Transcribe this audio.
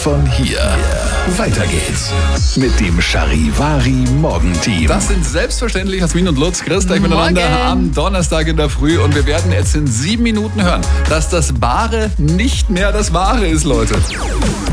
von hier. Weiter geht's mit dem Charivari Morgenteam. Das sind selbstverständlich Jasmin und Lutz. Grüßt euch miteinander am Donnerstag in der Früh. Und wir werden jetzt in 7 Minuten hören, dass das Bare nicht mehr das Wahre ist, Leute.